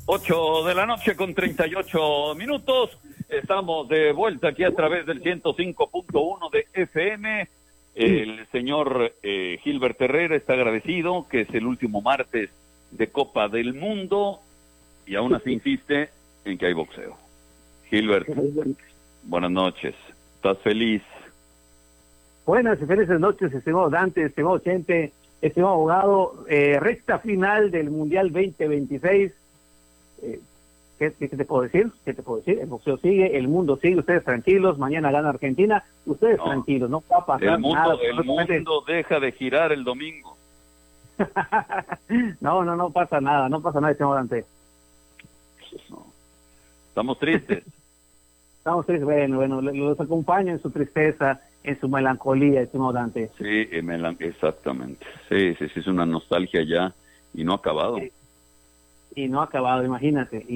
8 de la noche con 38 minutos. Estamos de vuelta aquí a través del 105.1 de FM. El señor Gilbert Herrera está agradecido que es el último martes de Copa del Mundo y aún así insiste en que hay boxeo. Gilbert, buenas noches. ¿Estás feliz? Buenas y felices noches, estimado Dante, estimado Chente, estimado abogado. Recta final del Mundial 2026. ¿Qué te puedo decir? ¿Qué te puedo decir? El boxeo sigue, el mundo sigue, ustedes tranquilos, mañana gana Argentina, ustedes tranquilos, no va a pasar nada. El mundo deja de girar el domingo. No pasa nada, estimado Dante. No. Estamos tristes. Estamos tristes, bueno, los acompaño en su tristeza, en su melancolía, estimado Dante. Sí, exactamente. Sí, es una nostalgia ya y no ha acabado. Sí. Y no ha acabado, imagínate,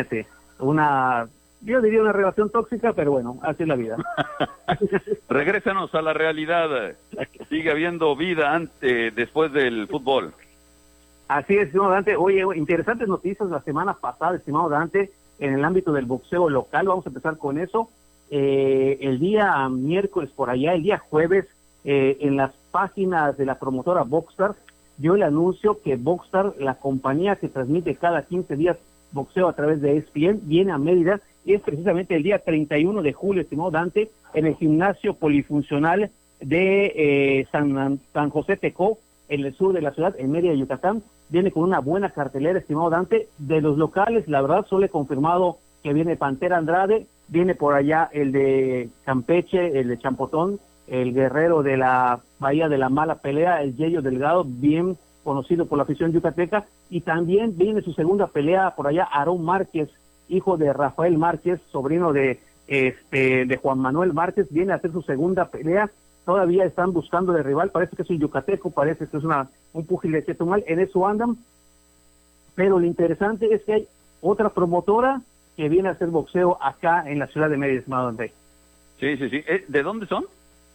yo diría una relación tóxica, pero bueno, así es la vida. Regrésanos a la realidad. Sigue habiendo vida después del fútbol. Así es, estimado Dante. Oye, interesantes noticias la semana pasada, estimado Dante, en el ámbito del boxeo local. Vamos a empezar con eso. El día miércoles por allá, el día jueves, en las páginas de la promotora Boxstar, dio el anuncio que Boxstar, la compañía que transmite cada 15 días boxeo a través de ESPN, viene a Mérida, y es precisamente el día 31 de julio, estimado Dante, en el gimnasio polifuncional de San José Tecó, en el sur de la ciudad, en Mérida, Yucatán. Viene con una buena cartelera, estimado Dante. De los locales, la verdad, solo he confirmado que viene Pantera Andrade, viene por allá el de Campeche, el de Champotón, el guerrero de la Bahía de la Mala Pelea, el Yello Delgado, bien conocido por la afición yucateca, y también viene su segunda pelea por allá, Aarón Márquez, hijo de Rafael Márquez, sobrino de Juan Manuel Márquez, viene a hacer su segunda pelea. Todavía están buscando de rival, parece que es un yucateco, parece que es un púgil de Chetumal, en eso andan, pero lo interesante es que hay otra promotora que viene a hacer boxeo acá en la ciudad de Mérida, estimado André. Sí. ¿De dónde son?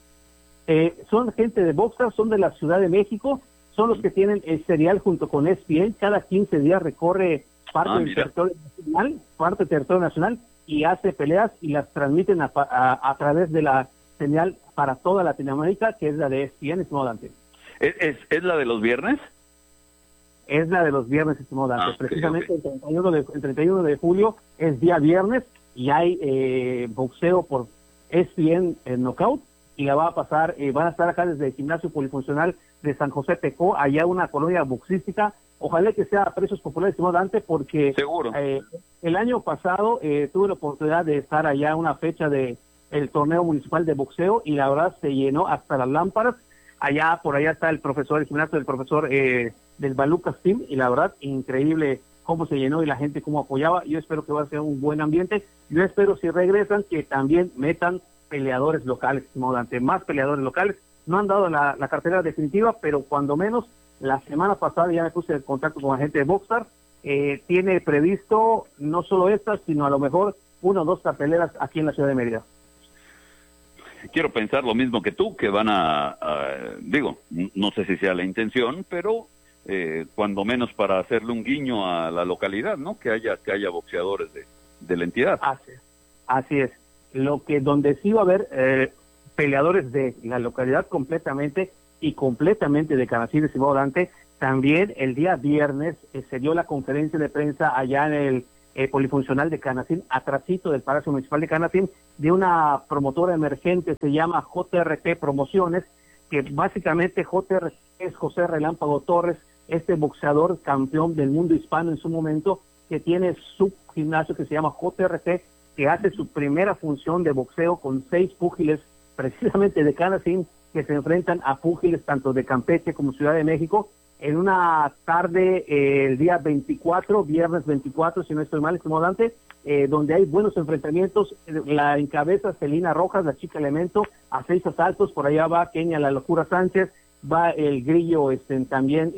Son gente de Boxstar, son de la Ciudad de México, son los que tienen el serial junto con ESPN. Cada 15 días recorre parte del territorio nacional y hace peleas y las transmiten a través de la señal para toda Latinoamérica, que es la de ESPN, estimado Dante. ¿Es la de los viernes? Es la de los viernes, estimado Dante. Precisamente okay. El 31 de julio es día viernes y hay boxeo por ESPN en Knockout, y la va a pasar, van a estar acá desde el gimnasio polifuncional de San José Tecó, allá una colonia boxística. Ojalá que sea a precios populares, estimado Dante, porque seguro. El año pasado tuve la oportunidad de estar allá una fecha de el torneo municipal de boxeo, y la verdad se llenó hasta las lámparas. Por allá está el gimnasio del profesor del Balucas Team, y la verdad, increíble cómo se llenó y la gente cómo apoyaba. Yo espero que va a ser un buen ambiente. Yo espero, si regresan, que también metan peleadores locales, estimado Dante, más peleadores locales. No han dado la cartera definitiva, pero cuando menos, la semana pasada ya me puse en contacto con la gente de Boxstar. Tiene previsto no solo estas, sino a lo mejor 1 o 2 carteleras aquí en la ciudad de Mérida. Quiero pensar lo mismo que tú, que van digo, no sé si sea la intención, pero cuando menos para hacerle un guiño a la localidad, ¿no? Que haya boxeadores de la entidad. Así es. Donde sí va a haber peleadores de la localidad completamente de Canacín, estimado Dante. También el día viernes se dio la conferencia de prensa allá en el polifuncional de Canacín, atrasito del Palacio Municipal de Canacín, de una promotora emergente, se llama JRT Promociones, que básicamente JRT es José Relámpago Torres, este boxeador campeón del mundo hispano en su momento, que tiene su gimnasio que se llama JRT, que hace su primera función de boxeo con 6 púgiles precisamente de Canacín, que se enfrentan a púgiles tanto de Campeche como Ciudad de México, en una tarde el día 24, viernes 24, si no estoy mal, estimado Dante, donde hay buenos enfrentamientos. La encabeza Celina Rojas, la chica elemento, a 6 asaltos. Por allá va Kenia La Locura Sánchez, va el Grillo también,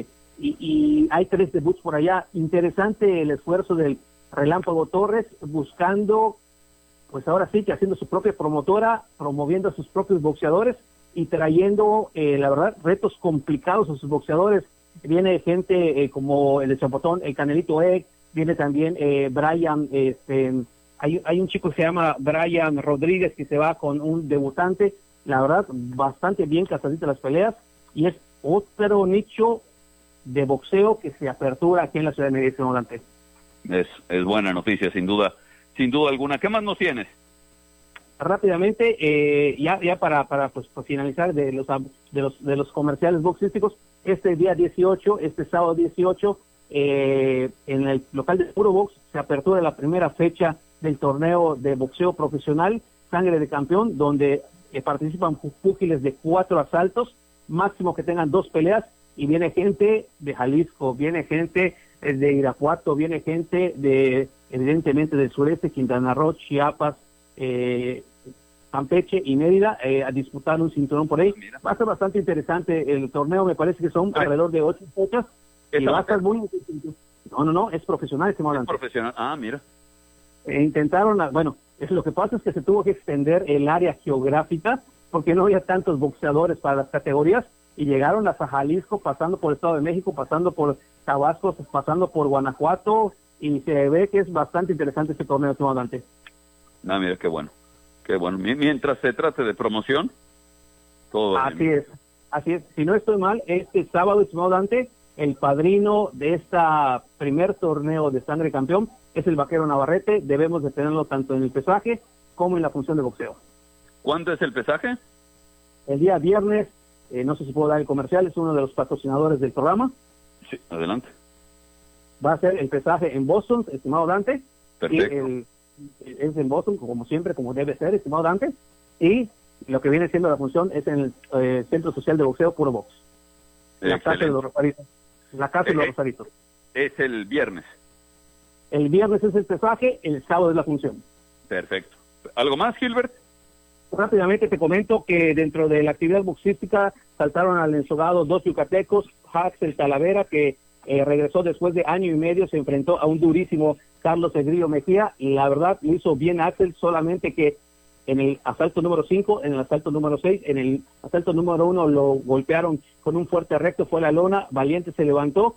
y hay 3 debuts por allá. Interesante el esfuerzo del Relámpago Torres, buscando, pues ahora sí que haciendo su propia promotora, promoviendo a sus propios boxeadores y trayendo, la verdad, retos complicados a sus boxeadores. Viene gente como el de Champotón, el Canelito Egg, viene también Brian, hay un chico que se llama Brian Rodríguez que se va con un debutante, la verdad, bastante bien casaditas las peleas, y es otro nicho de boxeo que se apertura aquí en la Ciudad de Mérida, Dante. Es buena noticia, sin duda alguna. ¿Qué más nos tienes? Rápidamente, ya para pues, finalizar de los comerciales boxísticos, este sábado 18, en el local de Puro Box se apertura la primera fecha del torneo de boxeo profesional Sangre de Campeón, donde participan púgiles de 4 asaltos, máximo que tengan 2 peleas, y viene gente de Jalisco, viene gente de Irapuato, viene gente evidentemente del sureste, Quintana Roo, Chiapas, Campeche y Mérida, a disputar un cinturón por ahí. Mira. Va a ser bastante interesante el torneo, me parece que son alrededor de 8 fechas, y va a estar muy interesante. No, es profesional, es profesional. Mira. Intentaron, lo que pasa es que se tuvo que extender el área geográfica, porque no había tantos boxeadores para las categorías, y llegaron hasta Jalisco, pasando por el Estado de México, pasando por Tabasco, pasando por Guanajuato, y se ve que es bastante interesante este torneo, estimado Dante. Mira, qué bueno. Mientras se trate de promoción, todo así es. Si no estoy mal, este sábado, estimado Dante, el padrino de esta primer torneo de Sangre Campeón es el Vaquero Navarrete. Debemos de tenerlo tanto en el pesaje como en la función de boxeo. ¿Cuándo es el pesaje? El día viernes, no sé si puedo dar el comercial, es uno de los patrocinadores del programa. Sí, adelante. Va a ser el pesaje en Boston, estimado Dante. Perfecto. Es en Boston, como siempre, como debe ser, estimado Dante. Y lo que viene siendo la función es en el Centro Social de Boxeo Puro Box. La Casa de los Rosaritos. La Casa de los Rosaritos. Es el viernes. El viernes es el pesaje, el sábado es la función. Perfecto. ¿Algo más, Gilbert? Rápidamente te comento que dentro de la actividad boxística saltaron al ensogado 2 yucatecos, Axel Talavera, que regresó después de año y medio, se enfrentó a un durísimo Carlos Egrillo Mejía, y la verdad lo hizo bien Axel, solamente que en el asalto número 5, en el asalto número 6, en el asalto número 1 lo golpearon con un fuerte recto, fue a la lona, Valiente se levantó,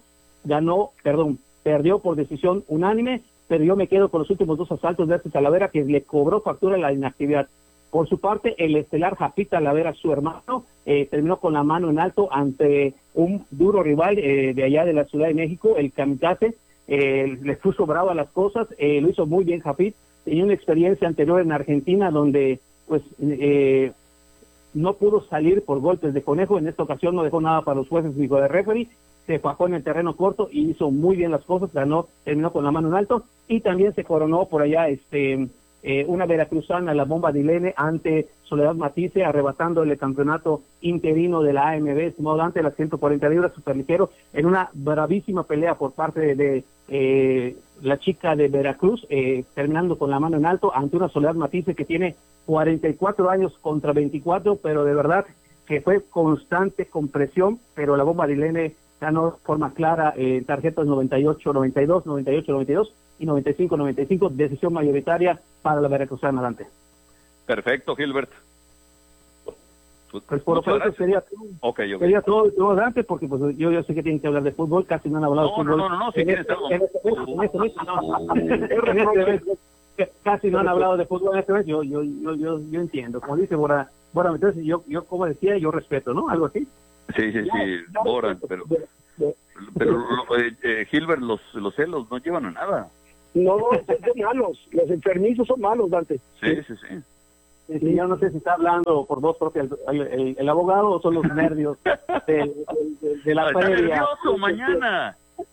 perdió por decisión unánime, pero yo me quedo con los últimos 2 asaltos de Axel Talavera, que le cobró factura la inactividad. Por su parte, el estelar Japita Talavera, su hermano, terminó con la mano en alto ante un duro rival de allá de la Ciudad de México, el Kamikaze. Le puso bravo a las cosas, lo hizo muy bien Japit. Tenía una experiencia anterior en Argentina donde pues no pudo salir por golpes de conejo. En esta ocasión no dejó nada para los jueces ni de referee, se fajó en el terreno corto y hizo muy bien las cosas, terminó con la mano en alto, y también se coronó por allá una veracruzana, la Bomba Dilene, ante Soledad Matisse, arrebatando el campeonato interino de la AMB, estimado Dante, las 140 libras superligero, en una bravísima pelea por parte de la chica de Veracruz, terminando con la mano en alto ante una Soledad Matisse que tiene 44 años contra 24, pero de verdad que fue constante, con presión, pero la Bomba Dilene ganó de forma clara en tarjetas 98-92, 98-92 y 95-95, decisión mayoritaria para la veracruzana, Dante. Perfecto, Gilbert. Pues por lo sería todo, Dante, porque pues yo sé que tienen que hablar de fútbol, casi no han hablado de fútbol. No, si quieren casi no han hablado de fútbol en este mes, yo entiendo, como dice Bora, entonces yo como decía, yo respeto, ¿no? Algo así. Sí, Bora, pero Gilbert, los celos no llevan a nada. No, son malos, los enfermizos son malos, Dante. Sí. Sí, yo no sé si está hablando por voz propia el abogado o son los nervios de la está feria. Nervioso mañana.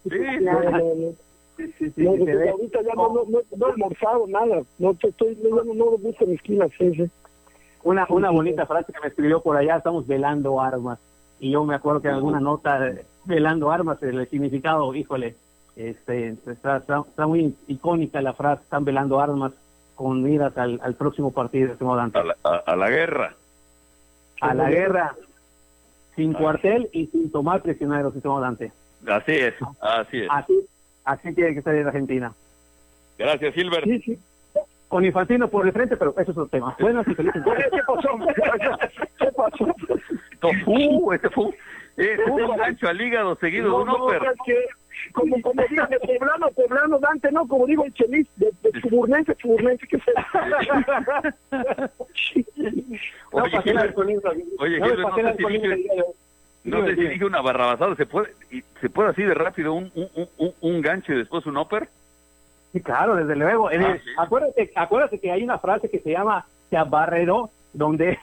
Sí, ahorita ya no he almorzado nada, no busco mis esquinas. Una bonita frase que me escribió por allá, estamos velando armas, y yo me acuerdo que en alguna nota, velando armas, el significado, híjole, está muy icónica la frase, están velando armas con miras al próximo partido, estimado Dante. A la guerra. A la guerra, sin cuartel y sin tomar prisioneros, estimado Dante. Así es. Así tiene que ser en Argentina. Gracias, Gilbert. Sí. Con Infantino por el frente, pero eso es otro tema. Buenas y felices. ¿Qué pasó? Este fue un gancho al hígado seguido de un upper. como digo, de poblano, Dante, no, como digo el Chelis, de chuburnense, ¿qué sé? Oye, no sé si dije una barrabasada, ¿se puede así de rápido un gancho y después un upper? Sí, claro, desde luego. Sí. Acuérdate que hay una frase que se llama se abarreró, donde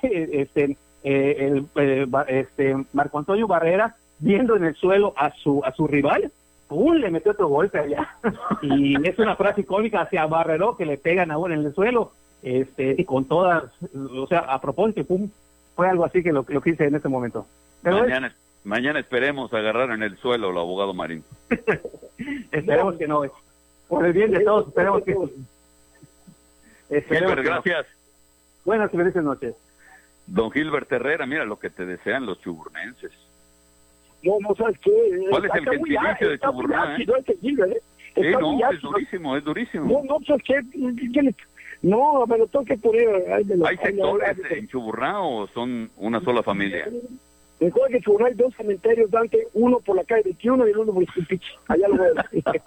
Marco Antonio Barrera, viendo en el suelo a su rival, ¡pum!, le metió otro golpe allá. Y es una frase icónica, se abarreró, que le pegan ahora en el suelo, y con todas, o sea, a propósito, ¡pum!, fue algo así que lo que hice en ese momento. Pero mañana esperemos agarrar en el suelo al abogado Marín. Esperemos que no. Por el bien de todos, esperemos que... Gilbert, gracias. Buenas y felices noches. Don Gilbert Herrera, mira lo que te desean los chuburnenses. No, ¿sabes qué? ¿Cuál es el gentilicio de Chuburná? Sí, es durísimo. No, ¿sabes qué? No, me lo tengo que poner. ¿Hay sectores en Chuburná o son una sola familia? Recuerda que en Chuburná hay 2 cementerios, Dante, uno por la calle 21 y el otro por el Pichi. Allá lo veo.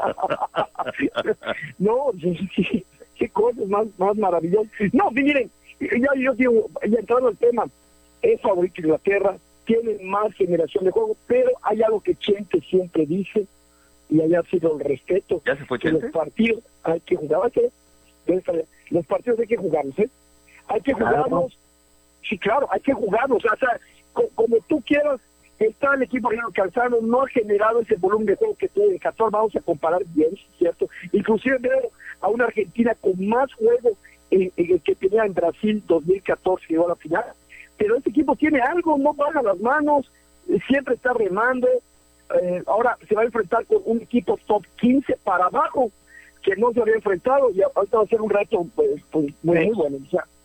No, qué cosas más maravillosas. No, miren, yo digo, ya entrando al tema, es favorito Inglaterra, tiene más generación de juego, pero hay algo que Chente siempre dice, y haya sido el respeto. ¿Ya se fue que Chente? los partidos hay que jugar, los partidos hay que jugarlos, hay que jugarlos, sí, claro, hay que jugarlos, o sea, como tú quieras. Está el equipo Reino Calzano, no ha generado ese volumen de juego que tuvo en Qatar, vamos a comparar bien, ¿cierto? Inclusive veo a una Argentina con más juego que tenía en Brasil 2014, llegó a la final, pero este equipo tiene algo, no baja las manos, siempre está remando, ahora se va a enfrentar con un equipo top 15 para abajo, que no se había enfrentado, y ahorita va a ser un reto muy bueno, o sea,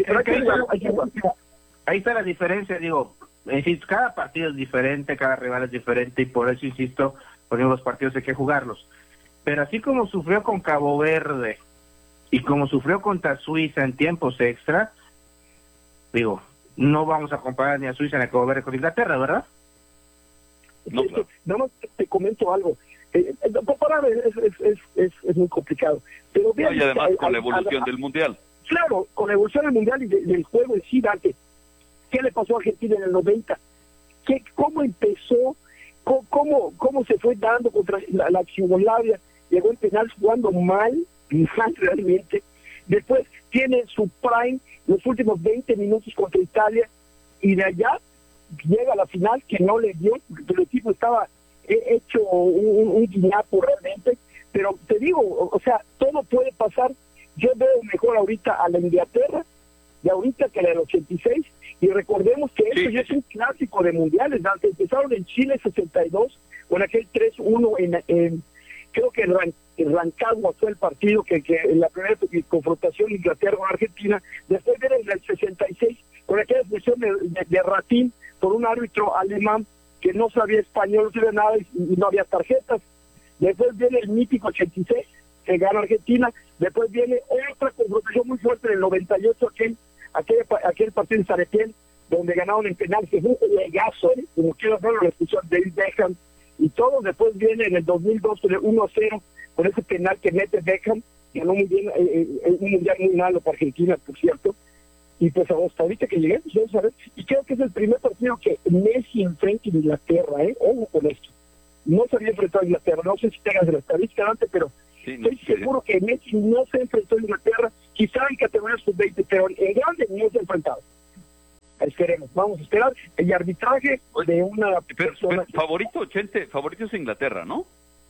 ahí está la diferencia, digo, insisto, cada partido es diferente, cada rival es diferente, y por eso insisto, los partidos hay que jugarlos. Pero así como sufrió con Cabo Verde y como sufrió contra Suiza en tiempos extra, digo, no vamos a comparar ni a Suiza ni a Cabo Verde con Inglaterra, ¿verdad? No, claro. Nada más te comento algo. Comparar es muy complicado. Pero vean, y además con la evolución del Mundial. Claro, con la evolución del Mundial y del juego en sí, Dante. ¿Qué le pasó a Argentina en el 90? ¿Cómo empezó? ¿Cómo se fue dando contra la Yugoslavia? Llegó en penal jugando mal realmente. Después tiene su prime los últimos 20 minutos contra Italia, y de allá llega a la final, que no le dio, porque el equipo estaba hecho un guiñapo realmente. Pero te digo, o sea, todo puede pasar. Yo veo mejor ahorita a la Inglaterra de ahorita que la del 86, y recordemos que esto ya es un clásico de mundiales. Empezaron en Chile 62 con aquel 3-1 en creo que en Rancagua fue el partido que en la primera confrontación Inglaterra con Argentina. Después viene en el 66 con aquella expulsión de Ratín por un árbitro alemán que no sabía español, no sabía nada y no había tarjetas. Después viene el mítico 86 que gana Argentina. Después viene otra confrontación muy fuerte en el 98, aquel partido en Saretién, donde ganaron en penal, que fue un juegazo, como quiero verlo, la expulsión de David Beckham y todo. Después viene en el 2002 con el 1-0 con ese penal que mete Beckham, ganó muy bien, un mundial muy malo para Argentina, por cierto. Y pues hasta ahorita que llegué, pues vamos a ver, y creo que es el primer partido que Messi enfrenta a Inglaterra, ojo con esto. No se había enfrentado a Inglaterra, no sé si tengas la estadística antes, pero sí, estoy seguro que Messi no se enfrentó a Inglaterra, quizá en categorías sub-20, pero en grande no se ha enfrentado. Esperemos, vamos a esperar el arbitraje de una persona. Favorito, Chente, favorito es Inglaterra, ¿no?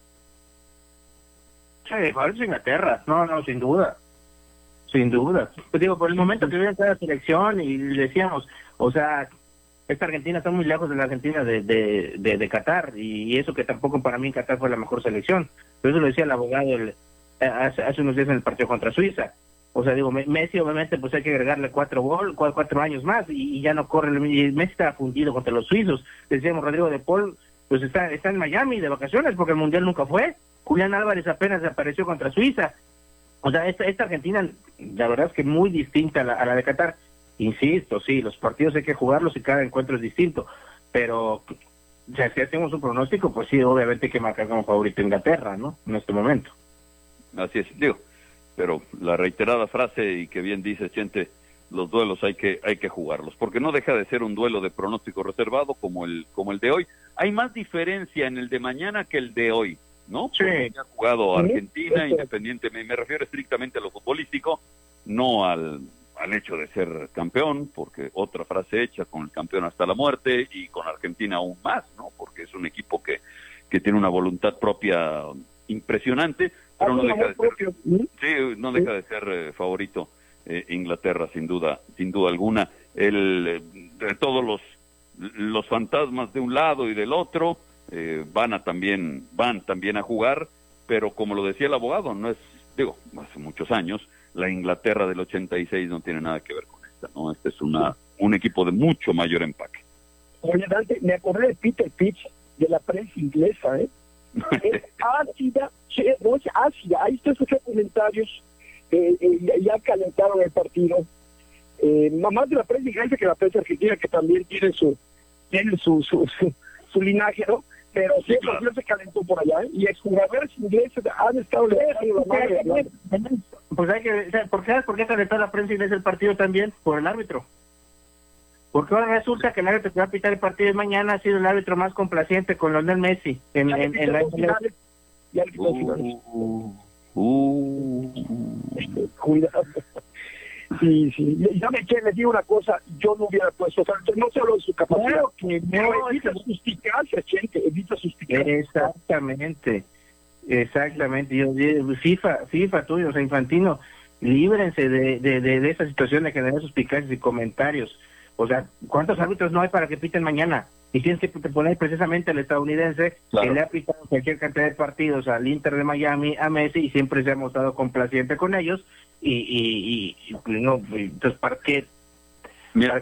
Sí, favorito es Inglaterra, no, sin duda. Sin duda. Pues digo, por el momento que viene cada selección, y decíamos, o sea, esta Argentina está muy lejos de la Argentina de Qatar, y eso que tampoco para mí Qatar fue la mejor selección. Pero eso lo decía el abogado hace unos días en el partido contra Suiza. O sea, digo, Messi obviamente pues hay que agregarle 4 años más, y ya no corre. Messi está fundido contra los suizos. Decíamos, Rodrigo de Paul pues está en Miami de vacaciones porque el Mundial nunca fue. Julián Álvarez apenas apareció contra Suiza. O sea, esta Argentina, la verdad es que muy distinta a la de Qatar. Insisto, sí, los partidos hay que jugarlos y cada encuentro es distinto, pero o sea, si hacemos un pronóstico, pues sí, obviamente hay que marcar como favorito Inglaterra, ¿no? En este momento. Así es, digo, pero la reiterada frase, y que bien dice Chente, los duelos hay que jugarlos, porque no deja de ser un duelo de pronóstico reservado como el de hoy. Hay más diferencia en el de mañana que el de hoy, ¿no? Sí. Porque ha jugado Argentina, independientemente, me refiero estrictamente a lo futbolístico, no al hecho de ser campeón, porque otra frase hecha, con el campeón hasta la muerte, y con Argentina aún más, ¿no? Porque es un equipo que tiene una voluntad propia impresionante, pero no deja de ser, sí, no deja de ser favorito Inglaterra, sin duda alguna. De todos los fantasmas de un lado y del otro van también a jugar, pero como lo decía el abogado, no es, digo, hace muchos años, la Inglaterra del 86 no tiene nada que ver con esta, ¿no? Este es un equipo de mucho mayor empaque. Oye, Dante, me acordé de Peter Pitch, de la prensa inglesa, ¿eh? Es ácida, no es ácida. Ahí está sus comentarios, ya calentaron el partido. Más de la prensa inglesa que la prensa argentina, que también tiene su linaje, ¿no? Pero sí, claro, se calentó por allá, ¿eh? Y exjugadores ingleses han estado levantando la mano. Pues hay que, ¿sabes por qué calentó la prensa inglesa el partido también? Por el árbitro. Porque ahora resulta que el árbitro que va a pitar el partido de mañana ha sido el árbitro más complaciente con Lionel Messi en la Cuidado. Sí. Ya les digo una cosa, yo no hubiera puesto, no se habló de su capacidad. Claro que no, evita suspicacia, gente, evita suspicacia. Exactamente. Yo FIFA tuyo, o sea, Infantino, líbrense de esa situación de generar suspicacias y comentarios. O sea, ¿cuántos árbitros no hay para que piten mañana? Y tienes que poner precisamente al estadounidense, claro, que le ha pitado cualquier cantidad de partidos al Inter de Miami, a Messi, y siempre se ha mostrado complaciente con ellos. Y no, entonces, ¿para qué? Mira,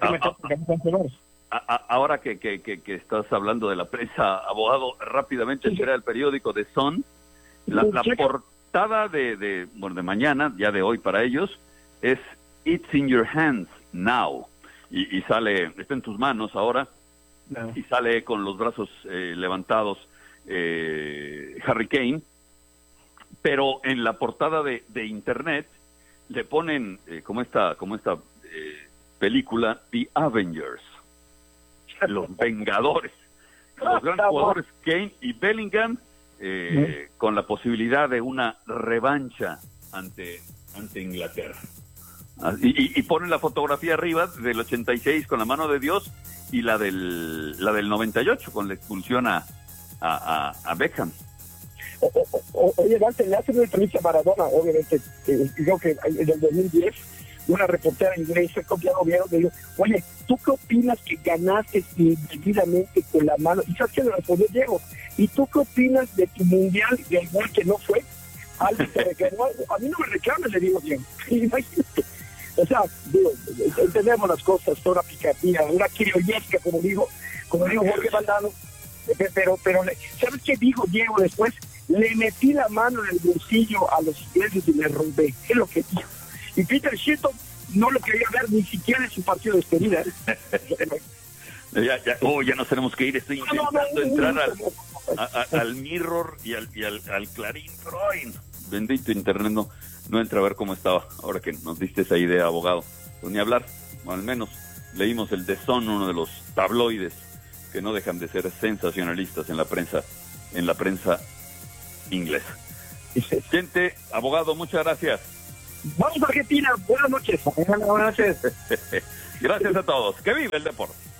ahora que estás hablando de la prensa, abogado, rápidamente entré al periódico The Sun. La portada de mañana, ya de hoy para ellos, es It's in your hands now. Y sale, está en tus manos ahora, no, y sale con los brazos levantados Harry Kane, pero en la portada de internet le ponen como esta película, The Avengers, los Vengadores, los grandes jugadores Kane y Bellingham, con la posibilidad de una revancha ante Inglaterra. Y ponen la fotografía arriba del 86 con la mano de Dios, y la del 98 con la expulsión a Beckham. Oye, Dante, le hacen una entrevista a Maradona, obviamente, creo que en el 2010, una reportera inglesa, ya lo vieron, le dijo, oye, ¿tú qué opinas que ganaste debidamente con la mano? ¿Y sabes qué le respondió Diego? ¿Y tú qué opinas de tu mundial del gol que no fue? A mí no me reclames, le digo Diego. Imagínate. O sea, digo, entendemos las cosas, toda una picardía, una criollesca, como dijo Jorge Valdano, pero ¿sabes qué dijo Diego después? Le metí la mano en el bolsillo a los ingleses y le rompé. Es lo que dijo. Y Peter Shilton no lo quería ver ni siquiera en su partido de despedida. Ya nos tenemos que ir. Estoy intentando entrar al Mirror y al Clarín. Bendito internet, no entra a ver cómo estaba. Ahora que nos diste esa idea, abogado, pues ni hablar. O al menos leímos el The Sun, uno de los tabloides que no dejan de ser sensacionalistas en la prensa inglesa. Gente, abogado, muchas gracias. Vamos a Argentina, buenas noches. Buenas noches. Gracias a todos. Que vive el deporte.